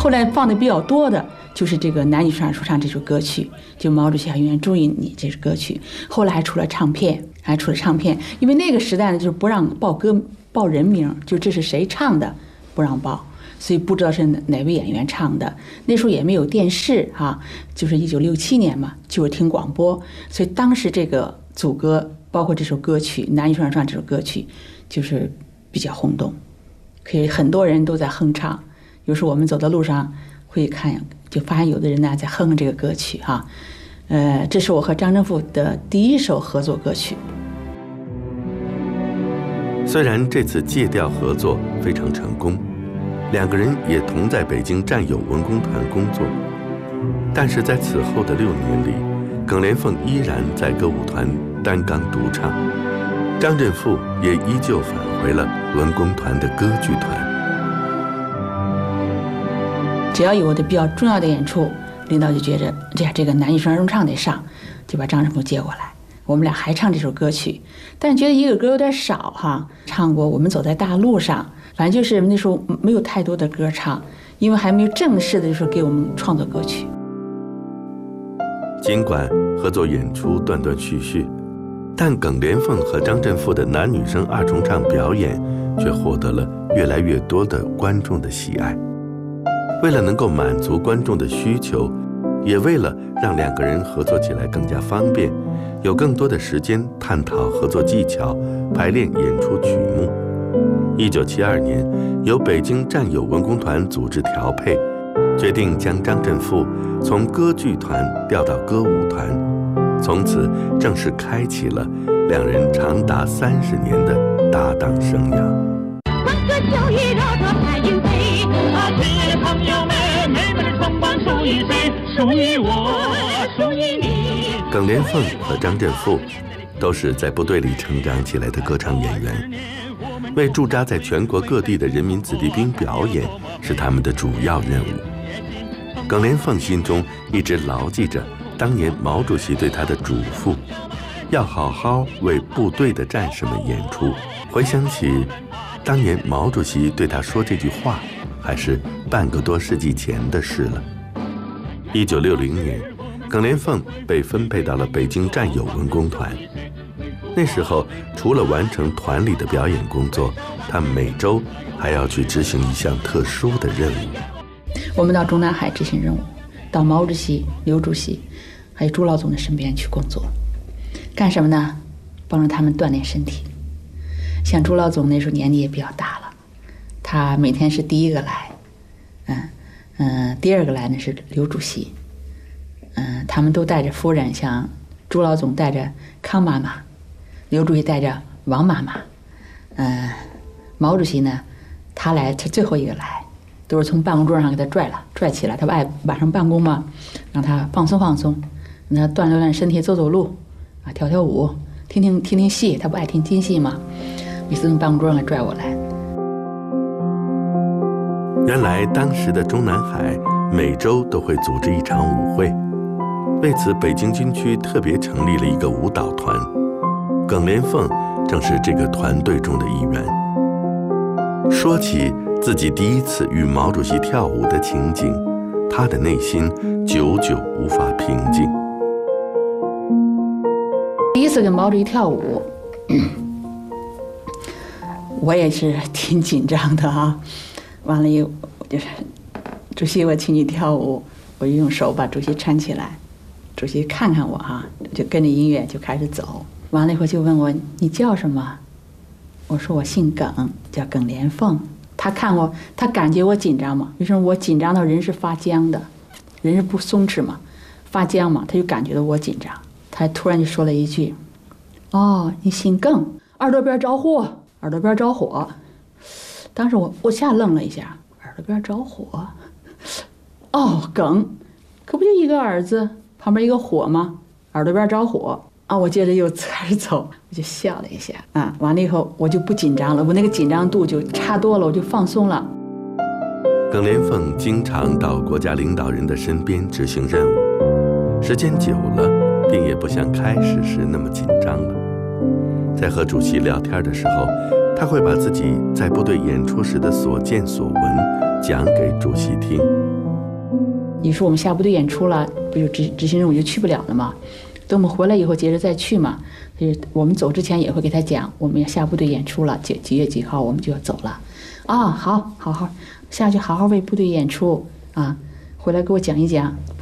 后来放的比较多的就是这个男女生说唱这首歌曲，就毛主席永远注意你这首歌曲。后来还出了唱片，因为那个时代呢，就是不让报人名，就这是谁唱的不让报，所以不知道是哪位演员唱的。那时候也没有电视啊，就是1967年嘛，就是听广播，所以当时这个组歌包括这首歌曲《男女生唱》这首歌曲就是比较轰动，可以很多人都在哼唱。有时候我们走在路上会看，就发现有的人呢在哼这个歌曲哈。这是我和张正富的第一首合作歌曲。 虽然这次借调合作非常成功，两个人也同在北京战友文工团工作，但是在此后的6年里，耿连凤依然在歌舞团担纲独唱，张振富也依旧返回了文工团的歌剧团。 只要有我的比较重要的演出，领导就觉着这个男女生唱得上，就把张振富接过来。我们俩还唱这首歌曲，但觉得一个歌有点少哈。唱过《我们走在大路上》，反正就是那时候没有太多的歌唱，因为还没有正式的就是给我们创作歌曲。 尽管合作演出断断续续，但耿连凤和张振富的男女生2重唱表演却获得了越来越多的观众的喜爱。为了能够满足观众的需求，也为了让两个人合作起来更加方便，有更多的时间探讨合作技巧，排练演出曲目。1972年，由北京战友文工团组织调配，决定将张振富从歌剧团调到歌舞团，从此正式开启了两人长达30年的搭档生涯。朋友们，妹妹的崇光属于谁？属于我，属于你。耿连凤和张振富都是在部队里成长起来的歌唱演员，为驻扎在全国各地的人民子弟兵表演是他们的主要任务。耿连凤心中一直牢记着当年毛主席对他的嘱咐，要好好为部队的战士们演出。回想起当年毛主席对他说这句话，还是半个多世纪前的事了。1960年，耿连凤被分配到了北京战友文工团。那时候，除了完成团里的表演工作，他每周还要去执行一项特殊的任务。 我们到中南海执行任务，到毛主席、刘主席还有朱老总的身边去工作，干什么呢？帮助他们锻炼身体。像朱老总那时候年纪也比较大了，他每天是第一个来，第二个来呢是刘主席，他们都带着夫人，像朱老总带着康妈妈，刘主席带着王妈妈，毛主席呢，他最后一个来，都是从办公桌上给他拽起来，他不爱晚上办公嘛，让他放松放松，让他锻炼身体，走走路，啊，跳跳舞，听戏，他不爱听京戏嘛，每次从办公桌上给拽我来。 原来当时的中南海每周都会组织一场舞会，为此北京军区特别成立了一个舞蹈团，耿连凤正是这个团队中的一员。说起自己第一次与毛主席跳舞的情景，他的内心久久无法平静。 第一次跟毛主席跳舞，我也是挺紧张的啊。完了以后，就是主席我请你跳舞，我就用手把主席搀起来，主席看看我啊，就跟着音乐就开始走。完了以后就问我你叫什么？我说我姓耿，叫耿连凤。他看我，他感觉我紧张嘛，为什么我紧张到人是发僵的，人是不松弛嘛，发僵嘛，他就感觉到我紧张。他突然就说了一句：“哦，你姓耿，耳朵边着火，耳朵边着火。”当时我吓愣了一下，耳朵边着火，哦，耿，可不就一个耳子旁边一个火吗？耳朵边着火啊！我接着又开始走，我就笑了一下啊。完了以后我就不紧张了，我那个紧张度就差多了，我就放松了。 耿连凤经常到国家领导人的身边执行任务，时间久了，并也不像开始时那么紧张了。在和主席聊天的时候，他会把自己在部队演出时的所见所闻讲给主席听。 你说我们下部队演出了，不就执行任务就去不了了吗？等我们回来以后接着再去嘛。所以我们走之前也会给他讲，我们要下部队演出了，几月几号我们就要走了。啊，好下去好好为部队演出啊，回来给我讲一讲。